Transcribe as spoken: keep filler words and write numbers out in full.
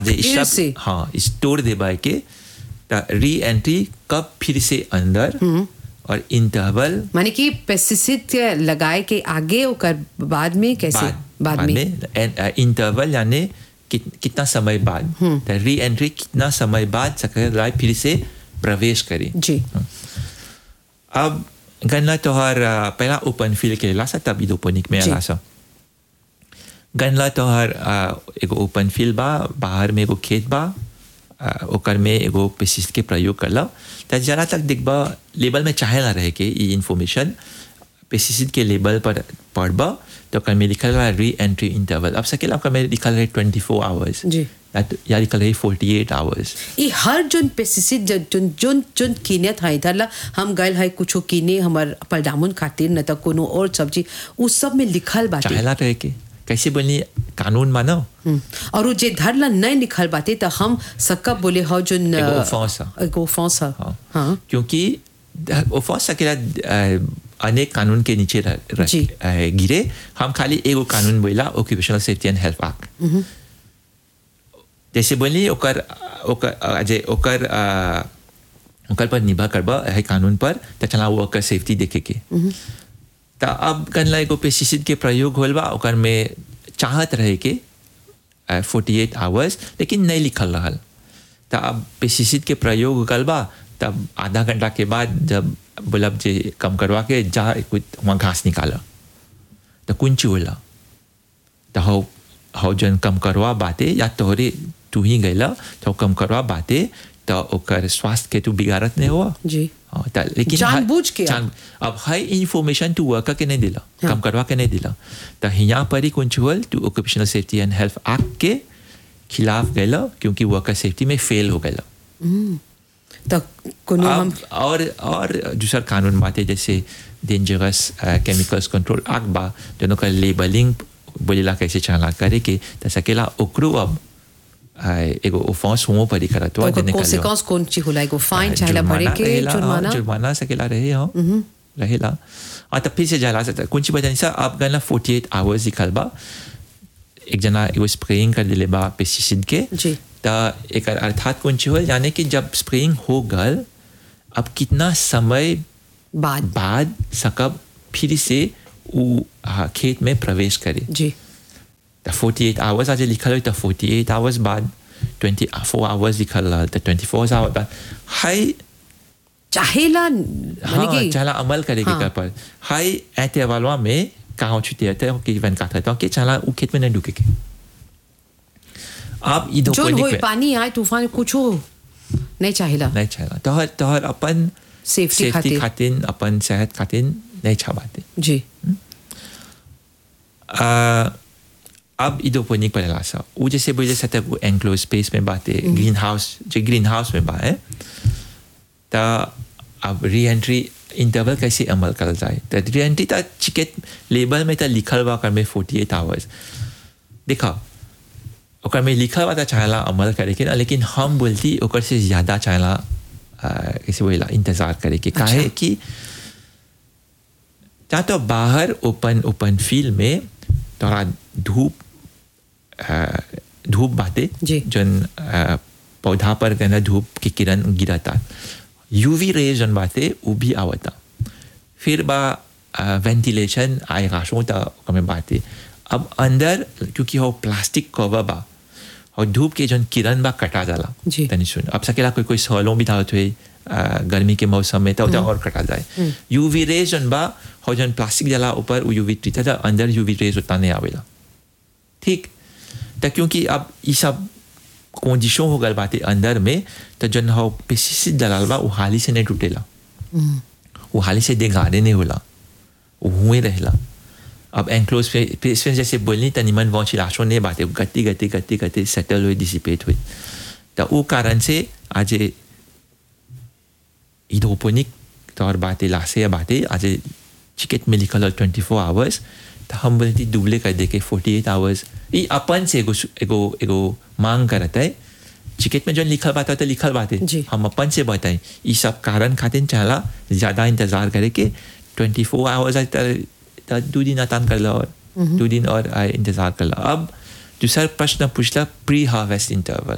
जे फिर सब से हाँ स्टोर देबा के री एंट्री कब फिर से अंदर और इंटरवल माने कि पेस्टिसाइड लगाए के आगे और बाद में कैसे बाद बाद बाद में में इंटरवल यानी कित, कितना समय बाद तो री एंट्री कितना समय बाद सकेला फिर से प्रवेश करे जी अब गन्ना तोहर पहला ओपन फील्ड के ला सा तब हाइड्रोपोनिक में जी। आला सा गन्ना तोहर एगो ओपन फील्ड बा बाहर में एगो खेत बा आ, ओकर में एगो पेस्टिसाइड के प्रयोग करला त जरा तक देखबा लेबल में चाहे ना रहे के ये इन्फॉर्मेशन पेस्टिसाइड के लेबल पर पढ़बा तो ओकर में लिखल बा री एंट्री इंटरवल अब सकेला ओकर में लिखल रहे ट्वेंटी फोर आवर्स जी या लिखल रहे फोर्टी एट आवर्स ये हर जोन पेस्टिसाइड जोन जोन जोन कीनेत है इधर ला हम गए है कुछ कीने हमार पलडामुन खातिर न तो कोनो और सब्जी उस सब में लिखल बाटे चाहेला रहे के कैसे बोली कानून मानो और वो जे धर ला नहीं लिखल बाटे तो हम सकब बोले हो जो एगो offense है। एगो offense है। हाँ। हाँ क्योंकि ऑफेंस सकेला अनेक कानून के नीचे रह, रह, जी। गिरे हम खाली एगो कानून बोला occupational safety and health act जैसे बोली ओकर ओकर जे ओकर ओकर पर निर्भर करबा है कानून पर तो चला वो ओकर सेफ्टी देखे के तो अब कनला एगो पेस्टिसाइड के प्रयोग होल बा ओकर में चाहत रहे के फोर्टी एट आवर्स लेकिन नहीं लिखल रहल तो अब पेस्टिसाइड के प्रयोग होल बा तब आधा घंटा के बाद जब बोलब जे कम करवा के जा कुछ वहाँ घास निकाला तो कुंची होला तो हाउ हाउ जन कम करवा बाते या तोहरे तू ही गैला तो कम करवा बाते तो ओकर स्वास्थ्य के तू बिगाड़त नहीं हुआ जी हाँ, ता- लेकिन जानबूझ के जान, अब हाई इन्फॉर्मेशन तू वर्कर के नहीं दिला कम करवा के नहीं दिला तो यहाँ पर ही कुछ हुआ तू occupational safety and health act के खिलाफ गैला क्योंकि वर्कर सेफ्टी में फेल हो गया तो कोनो हम अब और और दूसरा कानून बातें जैसे डेंजरस केमिकल्स कंट्रोल एक्ट बा दोनों का लेबलिंग बोलेला कैसे चला करे के तो सकेला ओकरो अब आ, एगो ऑफेंस होमो पर ही करत हुआ तो consequence कौन ची होला एगो फाइन चाहेला भरे के जुर्माना जुर्माना सकेला रहे हो रहेला और तब फिर से जाला सकता कुछ ची बता अब गना फोर्टी एट आवर्स निकल बा एक जना एगो स्प्रेइंग कर दिले बा पेस्टिसाइड के जी तो एक अर्थात कौन ची हो यानी कि जब स्प्रेइंग हो गल अब कितना समय बाद बाद सकब फिर से वो हाँ, खेत में प्रवेश करे जी तो फोर्टी एट आवर्स आज लिखल तो फोर्टी एट आवर्स बाद ट्वेंटी फोर आवर्स लिखल तो ट्वेंटी फोर आवर्स बाद हाई चाहेला हाँ माने कि चला अमल करेगी हाँ। कर पर हाई ऐते वालों में कहाँ छुट्टी रहते हैं कि वन काटता है कि चला वो खेत में नहीं डूके के आप इधर जोन कोई होई पानी आए तूफान कुछ हो नहीं चाहेला नहीं चला तो हर तो हर अपन सेफ्टी सेफ्टी खातिर खातिर अपन सेहत खातिर नहीं छाबाते जी अब इधोपोनिक पर लासा वो जैसे बोले सकते वो एंक्लोज स्पेस में बातें ग्रीन हाउस जो ग्रीन हाउस में बात है तो अब री एंट्री इंटरवल कैसे अमल कर जाए तो री एंट्री तो चिकेट लेबल में तो लिखल हुआ कर में फोर्टी एट आवर्स देखा ओकर में लिखल हुआ था चाहला अमल करे के ना लेकिन हम बोलती ओकर से ज़्यादा चाहला कैसे बोला इंतज़ार करे के काहे कि चाहे तो बाहर ओपन ओपन फील्ड में थोड़ा धूप धूप बातें जी। जन पौधा पर कहना धूप की किरण गिरता यूवी रेज जन बातें वो भी आवता फिर बा वेंटिलेशन आए राशों तक हमें बातें अब अंदर क्योंकि वो प्लास्टिक कवर बा और धूप के जन किरण बा कटा जाला जी। तनी सुन अब सकेला कोई कोई सलों भी था हुए गर्मी के मौसम में तो और कटा जाए यूवी रेज जन बा और जन प्लास्टिक जला ऊपर वो यूवी ट्रीट था अंदर यूवी रेज उतना नहीं आवेला ठीक तो क्योंकि अब ये सब कंडीशन हो गल बातें अंदर में तो जन हो पेस्टिसाइड डलाल बा वो हाली से नहीं टूटेला वो हाली से देगाड़े नहीं होला वो हुए रहेला अब एंक्लोज स्पेस में जैसे बोलनी तो निमन वहाँ चिलाशों नहीं बातें गति गति गति गति सेटल हुई डिसिपेट हुई तो वो कारण से आज इधोपोनिक तौर बातें लासे बातें आज चिकेट में लिखल ट्वेंटी फोर आवर्स तो हम बोलती दुबले कर दे के फोर्टी एट आवर्स ये अपन से एगो एगो एगो मांग करता है चिकेट में जो लिखल बात तो लिखल बात है जी। हम अपन से बताएं ये सब कारण खातिर चला ज़्यादा इंतज़ार करे के ट्वेंटी फोर आवर्स दो दिन आतान कर लो और दो दिन और इंतज़ार कर लो अब दूसरा प्रश्न पूछला प्री हार्वेस्ट इंटरवल